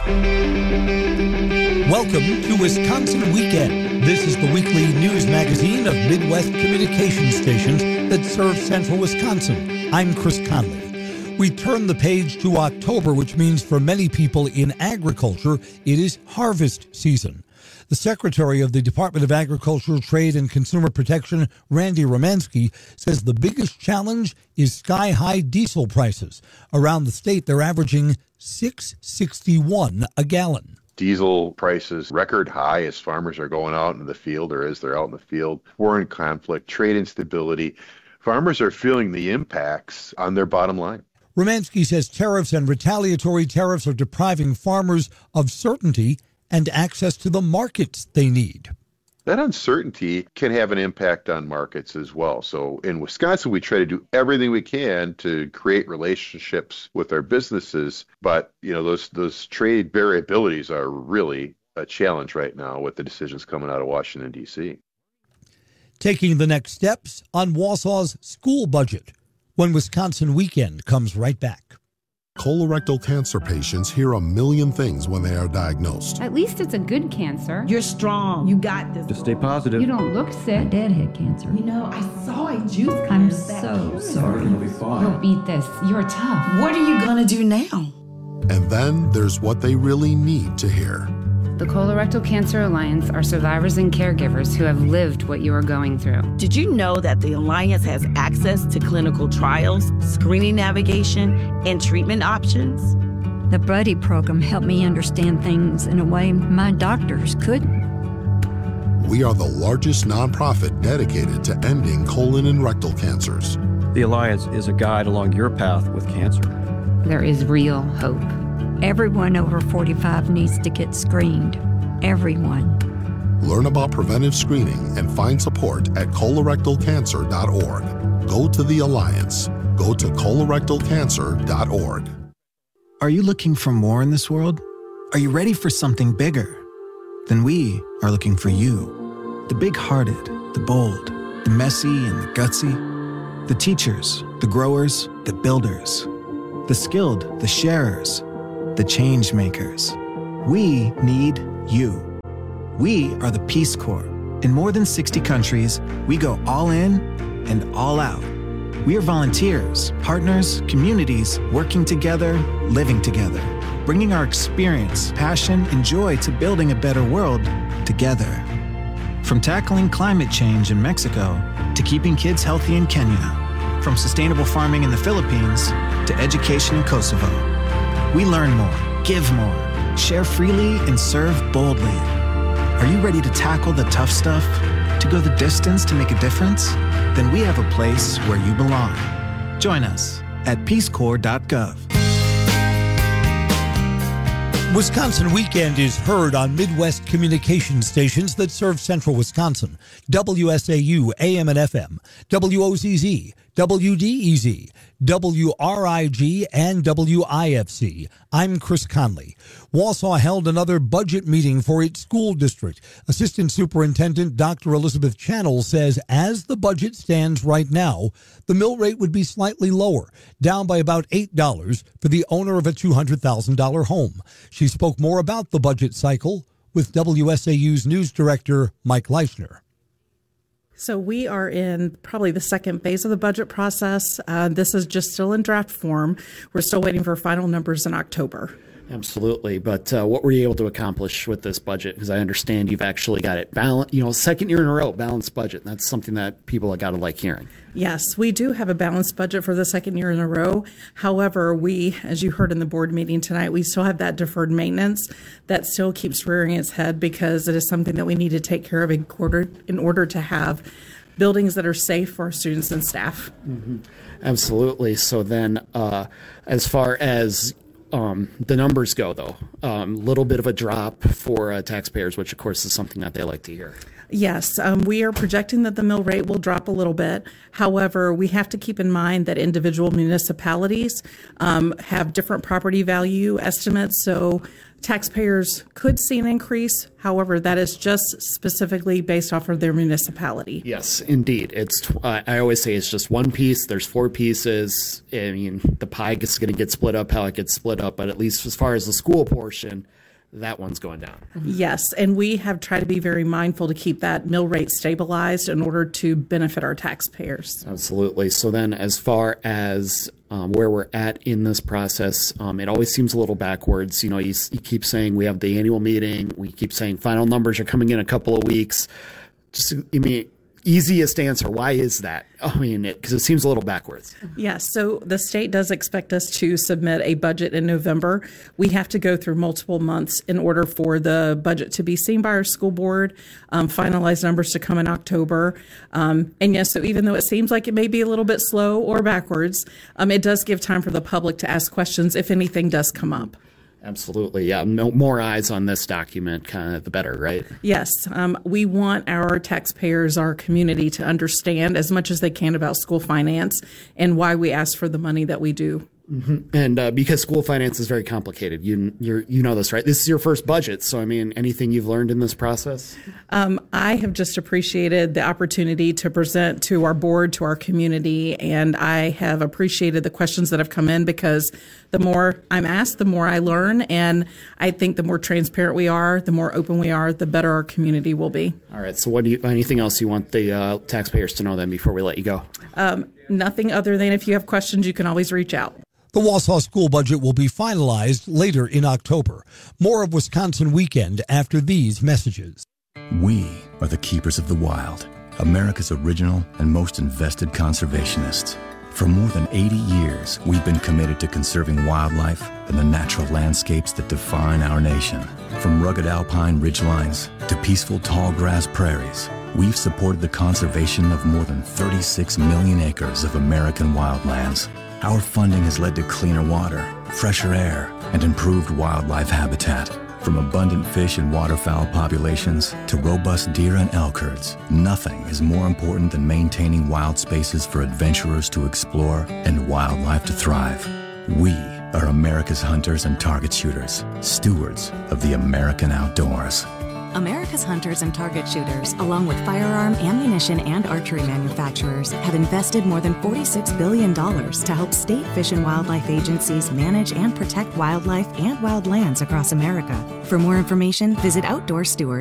Welcome to Wisconsin Weekend. This is the weekly news magazine of Midwest communication stations that serve central Wisconsin. I'm Chris Conley. We turn the page to October, which means for many people in agriculture, it is harvest season. The Secretary of the Department of Agriculture, Trade, and Consumer Protection, Randy Romanski, says the biggest challenge is sky-high diesel prices. Around the state, they're averaging $6.61 a gallon. Diesel prices record high as farmers are going out into the field, or as they're out in the field. War and conflict, trade instability. Farmers are feeling the impacts on their bottom line. Romanski says tariffs and retaliatory tariffs are depriving farmers of certainty and access to the markets they need. That uncertainty can have an impact on markets as well. So in Wisconsin, we try to do everything we can to create relationships with our businesses. But, those trade variabilities are really a challenge right now with the decisions coming out of Washington, D.C. Taking the next steps on Wausau's school budget when Wisconsin Weekend comes right back. Colorectal cancer patients hear a million things when they are diagnosed. At least it's a good cancer. You're strong. You got this. Just stay positive. You don't look sick. My dad had cancer. I saw a juice. I'm so sorry. You'll be fine. You'll beat this. You're tough. What are you going to do now? And then there's what they really need to hear. The Colorectal Cancer Alliance are survivors and caregivers who have lived what you are going through. Did you know that the Alliance has access to clinical trials, screening navigation, and treatment options? The Buddy program helped me understand things in a way my doctors couldn't. We are the largest nonprofit dedicated to ending colon and rectal cancers. The Alliance is a guide along your path with cancer. There is real hope. Everyone over 45 needs to get screened. Everyone. Learn about preventive screening and find support at colorectalcancer.org. Go to the Alliance. Go to colorectalcancer.org. Are you looking for more in this world? Are you ready for something bigger? Then we are looking for you. The big-hearted, the bold, the messy and the gutsy. The teachers, the growers, the builders. The skilled, the sharers. The change makers. We need you. We are the Peace Corps. In more than 60 countries, we go all in and all out. We are volunteers, partners, communities, working together, living together, bringing our experience, passion, and joy to building a better world together. From tackling climate change in Mexico to keeping kids healthy in Kenya, from sustainable farming in the Philippines to education in Kosovo. We learn more, give more, share freely, and serve boldly. Are you ready to tackle the tough stuff? To go the distance to make a difference? Then we have a place where you belong. Join us at peacecorps.gov. Wisconsin Weekend is heard on Midwest communication stations that serve central Wisconsin. WSAU, AM and FM, WOZZ, WDEZ, WRIG, and WIFC. I'm Chris Conley. Wausau held another budget meeting for its school district. Assistant Superintendent Dr. Elizabeth Channel says as the budget stands right now, the mill rate would be slightly lower, down by about $8 for the owner of a $200,000 home. She spoke more about the budget cycle with WSAU's news director, Mike Leishner. So we are in probably the second phase of the budget process. This is just still in draft form. We're still waiting for final numbers in October. Absolutely. But what were you able to accomplish with this budget? Because I understand you've actually got it balanced, second year in a row, balanced budget. And that's something that people have got to like hearing. Yes, we do have a balanced budget for the second year in a row. However, we, as you heard in the board meeting tonight, we still have that deferred maintenance that still keeps rearing its head because it is something that we need to take care of in order to have buildings that are safe for our students and staff. Mm-hmm. Absolutely. So then as far as the numbers go, though, a little bit of a drop for taxpayers, which, of course, is something that they like to hear. Yes, we are projecting that the mill rate will drop a little bit. However, we have to keep in mind that individual municipalities have different property value estimates. So taxpayers could see an increase. However, that is just specifically based off of their municipality. Yes, indeed. It's I always say it's just one piece. There's 4 pieces. I mean, the pie is going to get split up how it gets split up, but at least as far as the school portion, that one's going down. Yes, and we have tried to be very mindful to keep that mill rate stabilized in order to benefit our taxpayers. Absolutely. So then as far as where we're at in this process, it always seems a little backwards. You know, you keep saying we have the annual meeting. We keep saying final numbers are coming in a couple of weeks. Just, I mean, easiest answer, why is that? I mean, because it seems a little backwards. Yes, so the state does expect us to submit a budget in November. We have to go through multiple months in order for the budget to be seen by our school board, finalized numbers to come in October. And yes, so even though it seems like it may be a little bit slow or backwards, it does give time for the public to ask questions if anything does come up. Absolutely. Yeah. No more eyes on this document, kind of the better, right? Yes. We want our taxpayers, our community to understand as much as they can about school finance and why we ask for the money that we do. Mm-hmm. And because school finance is very complicated, you know this, right? This is your first budget. So, I mean, anything you've learned in this process? I have just appreciated the opportunity to present to our board, to our community, and I have appreciated the questions that have come in because the more I'm asked, the more I learn. And I think the more transparent we are, the more open we are, the better our community will be. All right. So anything else you want the taxpayers to know then before we let you go? Nothing other than if you have questions, you can always reach out. The Wausau school budget will be finalized later in October. More of Wisconsin Weekend after these messages. We are the keepers of the wild, America's original and most invested conservationists. For more than 80 years, we've been committed to conserving wildlife and the natural landscapes that define our nation. From rugged alpine ridgelines to peaceful tall grass prairies, we've supported the conservation of more than 36 million acres of American wildlands. Our funding has led to cleaner water, fresher air, and improved wildlife habitat. From abundant fish and waterfowl populations to robust deer and elk herds, nothing is more important than maintaining wild spaces for adventurers to explore and wildlife to thrive. We are America's hunters and target shooters, stewards of the American outdoors. America's hunters and target shooters, along with firearm, ammunition, and archery manufacturers, have invested more than $46 billion to help state fish and wildlife agencies manage and protect wildlife and wildlands across America. For more information, visit Outdoor Steward.